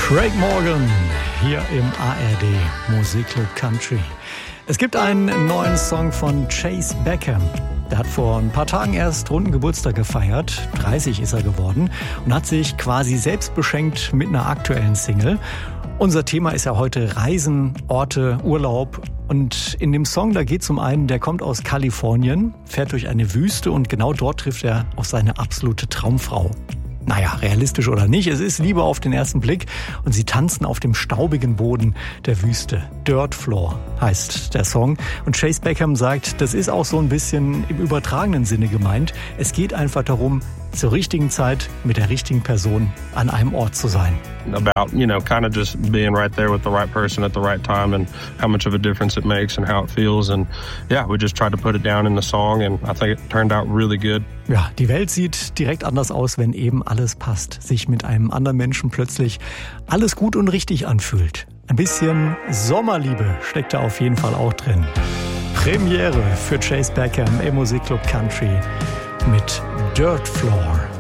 Craig Morgan hier im ARD Musikclub Country. Es gibt einen neuen Song von Chase Beckham. Der hat vor ein paar Tagen erst runden Geburtstag gefeiert. 30 ist er geworden und hat sich quasi selbst beschenkt mit einer aktuellen Single. Unser Thema ist ja heute Reisen, Orte, Urlaub. Und in dem Song, da geht es um einen, der kommt aus Kalifornien, fährt durch eine Wüste und genau dort trifft er auf seine absolute Traumfrau. Naja, realistisch oder nicht, es ist Liebe auf den ersten Blick und sie tanzen auf dem staubigen Boden der Wüste. Dirt Floor heißt der Song und Chase Beckham sagt, das ist auch so ein bisschen im übertragenen Sinne gemeint. Es geht einfach darum, zur richtigen Zeit mit der richtigen Person an einem Ort zu sein. About, kind of just being right there with the right person at the right time and how much of a difference it makes and how it feels. And yeah, we just tried to put it down in the song and I think it turned out really good. Ja, die Welt sieht direkt anders aus, wenn eben alles passt. Sich mit einem anderen Menschen plötzlich alles gut und richtig anfühlt. Ein bisschen Sommerliebe steckt da auf jeden Fall auch drin. Premiere für Chase Beckham im Musikclub Country mit Dirt Floor.